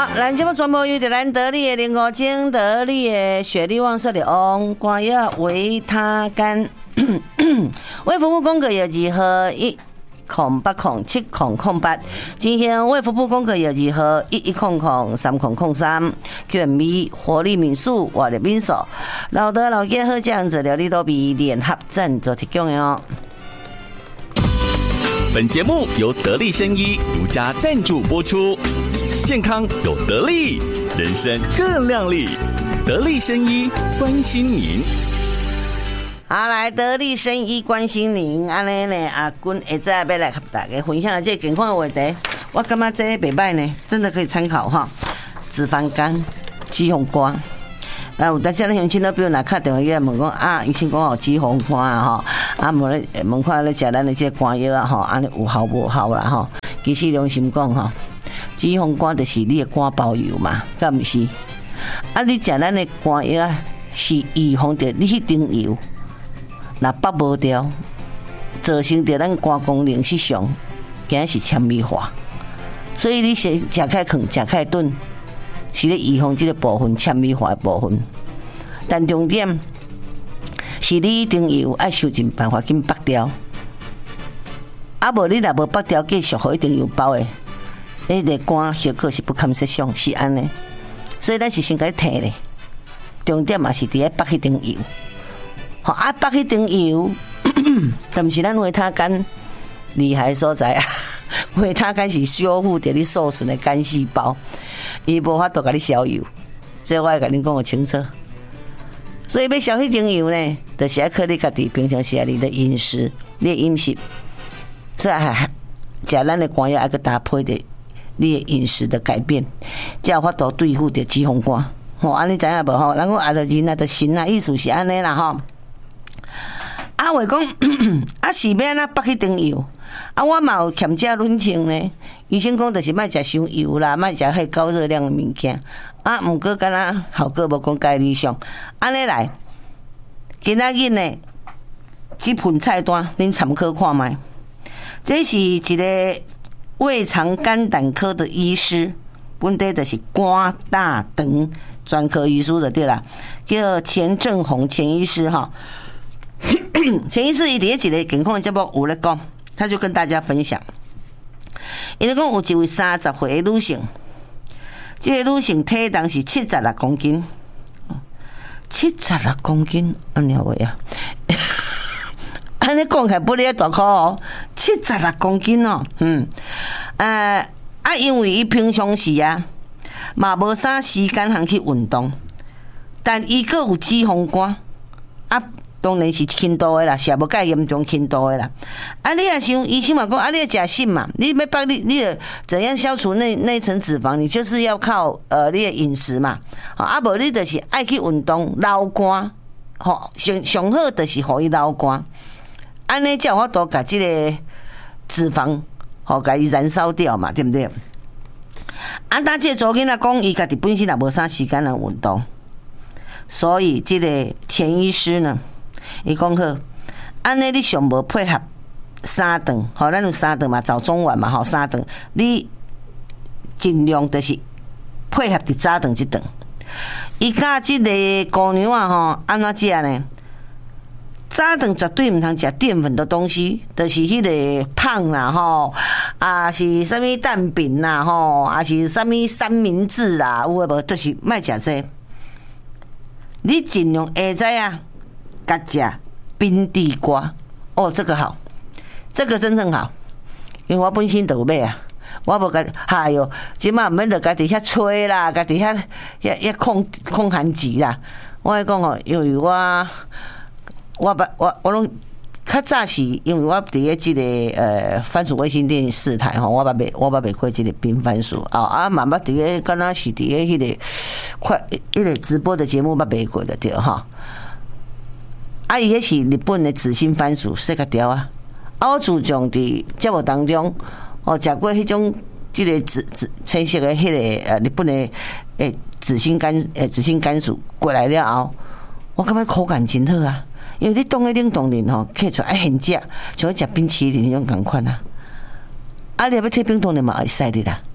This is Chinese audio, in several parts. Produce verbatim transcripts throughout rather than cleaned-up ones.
咱节目全部由着咱得力的零五精得力的雪力旺盛的王光药维他甘，为服务功课有二号一空八空七空空八，今天为服务功课有二号一一空空三空空三，健美活力民宿活力民宿，老德老家好酱子料理都比联合赞助提供的哦。 本节目由得力生医独家赞助播出。健康有得力，人生更亮丽。得力生医关心您。 好，来得力生医关心您，安尼呢，阿君会再要来和大家分享这健康的话题，我感觉这袂歹呢，真的可以参考哈。脂肪肝、脂肪肝，啊，有当时咱乡亲都比如若打电话去问讲啊，医生讲哦，脂肪肝啊吼，啊，无咧问看咧食咱的这肝药啊吼，安尼有效无效啦吼？其实良心讲吼。脂肪肝就是你的肝包油嘛，敢毋是？啊，你食咱的肝药啊，是预防着你迄层油，若拔无掉，造成着咱肝功能失常，惊是纤维化。所以你先食开糠，食开炖，是咧预防即个部分纤维化的部分。但重点是你迄层油爱想尽办法紧拔掉，啊无你若无拔掉，继续互迄层油包的。迄个肝效果是不堪设想，是安尼，所以咱是先甲你摕咧。重点嘛是伫咧拔迄层油，吼啊拔迄层油，但是咱维他甘厉害所在啊！维他甘是修复着你受损的肝细胞，伊无法度甲你消油，这我要甲你讲个清楚。所以要消迄层油呢，就是要靠你家己平常时你的饮食，你的饮食，所以还食咱的肝药，还个搭配着。你的饮食的改变，才有法度对付着脂肪肝。吼，安尼知影无吼？人讲啊，着人啊，着心啊，意思是安尼啦吼。啊，话讲啊，是要安怎拔迄层油？啊，我嘛有欠食卵清呢。医生讲着是莫食伤油啦，莫食迄高热量的物件。啊，毋过敢若效果无讲介理想。安尼来，今仔日呢，即份菜单恁参考看觅。这是一个。胃肠肝胆科的医师，本地就是肝大肠专科医师就对啦，叫钱正宏钱医师哈。钱医师伊伫一个健康的节目有咧讲，他就跟大家分享，伊咧讲有一位三十岁的女性，这个女性体重是七十六公斤，七十六公斤，安尼话啊。安尼讲起来不哩大颗哦，七十六公斤哦，嗯，呃啊，因为伊平常时啊，嘛无啥时间通去运动，但伊个有脂肪肝，啊，当然是轻度的啦，是也无介严重轻度的啦。啊，你也想，医生嘛讲，啊，你要食锌嘛，你要帮你，你怎样消除那那层脂肪？你就是要靠呃你的饮食嘛，啊，无你就是爱去运动，流汗，吼，上上好就是互伊流汗。安尼才有法度甲即个脂肪，吼，甲伊燃烧掉嘛，对不对？啊，但这查囡仔讲，伊家己本身也无啥时间来运动，所以即个钱医师呢，伊讲好，安尼你上无配合三顿，吼，咱有三顿嘛，早中晚嘛，吼，三顿，你尽量就是配合伫早顿即顿。伊甲即个姑娘啊，吼，安怎食呢？早顿绝对唔通食淀粉的东西，就是迄个胖啦吼，啊是啥物蛋饼啦吼，啊是啥物三明治啦，有诶无？就是莫食这。你尽量下早啊，甲食冰地瓜，哦，这个好，这个真正好，因为我本身就有买啊，我无甲，哎哟，即马毋免着家己遐吹啦，家己遐遐遐控控寒极啦。我来讲吼，因为我。我把我我拢较早是因为我伫咧即个呃番薯卫星电视台吼，我捌卖我捌卖过即个冰番薯啊啊，慢慢伫咧敢若是伫咧迄个快迄个直播的节目捌卖过的对哈。啊，伊迄是日本的紫心番薯，细个条啊。啊，我自从伫节目当中哦，食过迄种即个紫紫青色的迄个呃日本的诶紫心甘诶紫心甘薯过来了后，我感觉口感真好啊。因为你冻喺冷冻里吼，摕出来很食，像食冰淇淋迄种共款啊。啊，你要摕冰冻里嘛会使的啦。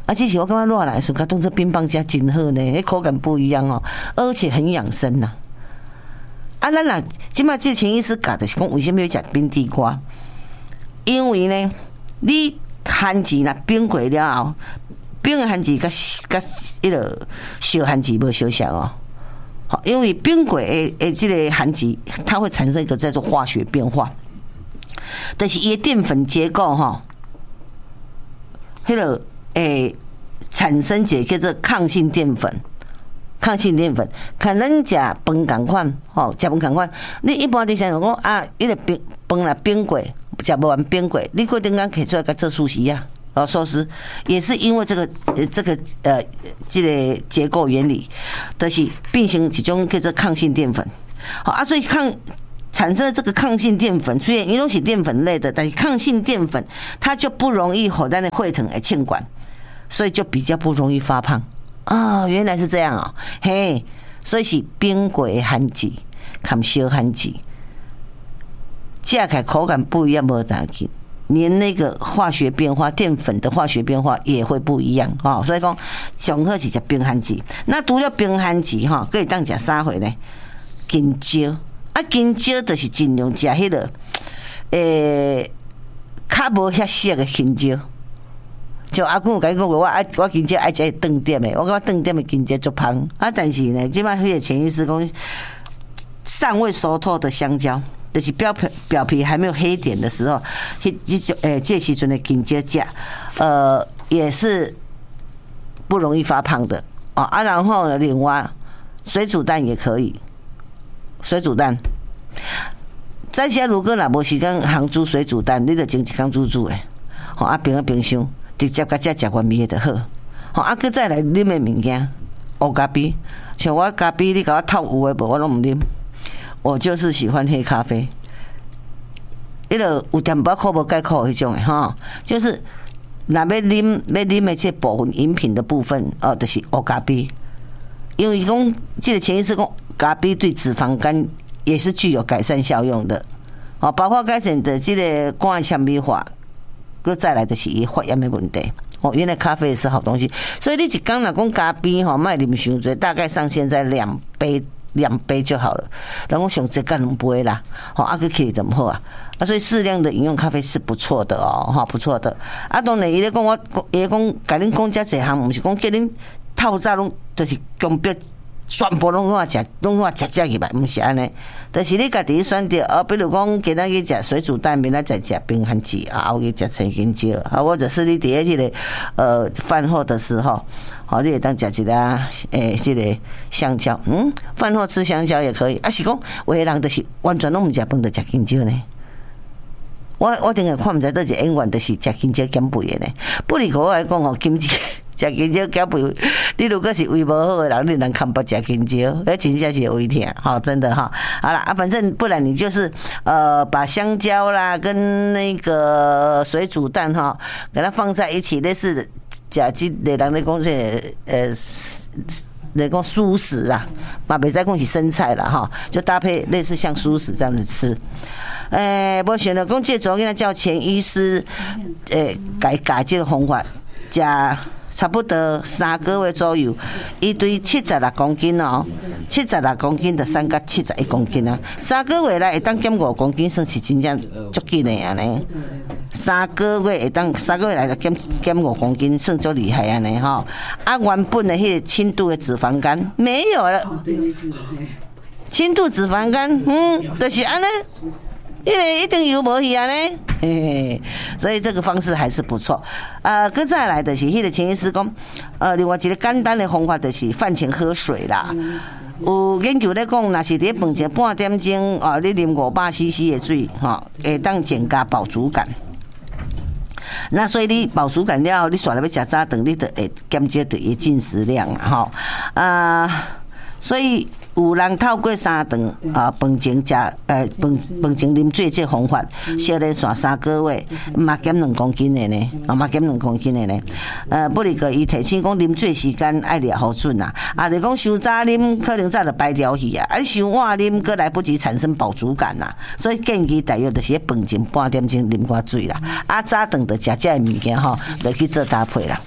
而且是我感觉热来的时候，当做冰棒加真好呢，迄口感不一样哦，而且很养生呐、啊。啊，咱啦，即马这陈医师教的是讲为什么要食冰地瓜？因为呢，你番薯啦冰过了后，冰的番薯甲甲迄个小番薯无相像哦。好，因为冰过诶诶，这个番薯它会产生一个叫做化学变化，但是伊的淀粉结构哈，迄个诶产生一个叫做抗性淀粉。抗性淀粉，可能食饭同款，吼，食饭同款。你一般伫想讲啊，伊个冰饭啦冰过，食不完冰过，你过顶间摕出来甲做寿司啊，哦，寿司也是因为这个呃这个呃这个结构原理，就是变成一种叫做抗性淀粉。好啊，所以抗产生这个抗性淀粉，虽然伊拢是淀粉类的，但是抗性淀粉它就不容易互咱的血糖会欠管，所以就比较不容易发胖。哦，原来是这样哦，嘿，所以是冰过的番薯，含小番薯，吃起来口感不一样，无大紧，连那个化学变化，淀粉的化学变化也会不一样哦。所以讲，上好是食冰番薯。那除了冰番薯哈，可以当食啥货呢？金蕉啊，金蕉就是尽量食迄个，诶，较无遐涩的金蕉。就阿公有甲伊讲过，我爱我金蕉爱食顿点的，我感觉顿点的金蕉足芳啊。但是呢，即摆迄个潜意识讲，尚未熟透的香蕉，就是表皮表皮还没有黑点的时候，迄即种诶，这时阵的金蕉食，呃，也是不容易发胖的哦啊。然后呢，另外水煮蛋也可以，水煮蛋。在些如果若无时间烘煮水煮蛋，你就蒸一工煮煮的，吼啊冰啊冰箱。直接甲遮食原味就好，吼啊！佮再来啉的物件，黑咖啡，像我咖啡，你甲我透有诶无，我拢毋啉。我就是喜欢黑咖啡，迄个有淡薄苦无介苦迄种诶，吼，就是若要啉要啉的这部分饮品的部分，哦，就是黑咖啡。因为讲这个潜意识讲，咖啡对脂肪肝也是具有改善效用的，哦，包括改善的这个肝的纤维化。搁再来就是伊发炎的问题哦，原来咖啡也是好东西，所以你一天若讲咖啡吼，莫啉伤多，大概上限在两杯两杯就好了。然后上侪干两杯啦，吼啊，佮起怎么好啊？啊，所以适量的饮用咖啡是不错的哦，哈，不错的。啊，当然伊咧讲我，伊咧讲甲恁讲遮侪项，毋是讲叫恁透早拢就是强迫。全部拢我食，拢我食食入来，毋是安尼。但是你家己选择，哦，比如讲今仔日食水煮蛋，明仔再食冰番薯，啊，后日食青金蕉，啊，或者是你伫迄个呃饭后的时候，好，你会当食一个诶，这个香蕉，嗯，饭后吃香蕉也可以。啊，是讲有的人就是完全拢毋食饭，就食金蕉呢。我我顶下看毋知倒一个演员，就是食金蕉减肥的呢。不离我来讲吼，金蕉。食金蕉减肥，你如果是胃不好的人，你能看不食金蕉，那真正是胃疼，哈，真的哈。好了啊，反正不然你就是呃，把香蕉啦跟那个水煮蛋哈，给它放在一起，类似假鸡类人咧讲这呃，那讲蔬食啊，嘛袂再讲是生菜啦哈，就搭配类似像蔬食这样子吃。诶，我想了讲这种应叫潜医师，诶，改改这个方法，加。差不多三个月左右，伊对七十六公斤哦，七十六公斤就三到七十一公斤啊。三个月来会当减五公斤，算是真正足紧的安尼。三个月会当三个月来就减减五公斤，算足厉害安尼吼。啊，原本的迄个轻度的脂肪肝没有了，轻度脂肪肝，嗯，就是安尼。因为一定有无去啊呢，嘿嘿，所以这个方式还是不错。呃，搁再来的是，迄个潜意识讲，呃，另外一个简单的方法就是饭前喝水啦。有研究咧讲，若是伫饭前半点钟，哦，你啉五百 C C 的水，吼，会当增加饱足感。那所以你饱足感了，你煞来要食早顿，你就会减少着伊进食量啦，吼，啊，所以。有人透过三顿啊，饭前食呃饭饭前啉水这方法，少年线三个月，嘛减两公斤的呢，啊嘛减两公斤的呢。呃，不离个伊提醒讲啉水时间爱掠好准啊，啊你讲伤早啉，可能早就排掉去啊，啊伤晚啉，搁来不及产生饱足感呐。所以建议大约就是饭前半点钟啉寡水啦，啊早顿就食这物件吼，就去做搭配啦。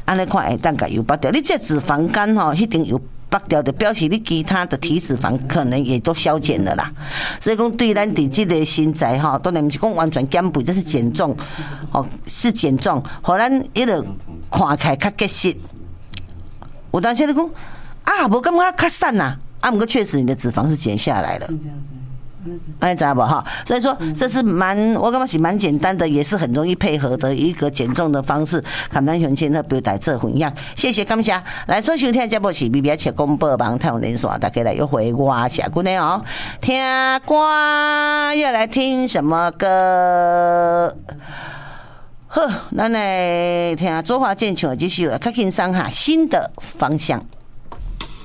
安尼看会当甲油拔掉。你这脂肪肝吼，一定有。拔掉的表示你其他的体脂肪可能也都消减了啦，所以讲对咱伫这个身材哈，当然不是讲完全减肥，这是减重，哦是减重，互咱迄个看起来较结实。有当时你讲啊，无感觉较瘦呐，啊，不过确实你的脂肪是减下来了。哎，知道不哈？所以说这是蛮，我感觉是蛮简单的，也是很容易配合的一个减重的方式。看咱熊亲和表达这分享，谢谢感谢。来做收听的节目是 B B 七公播网太阳连线，大家来又回我下姑娘哦，听歌要来听什么歌？呵，咱来听周华健唱的这首较轻松哈，新的方向。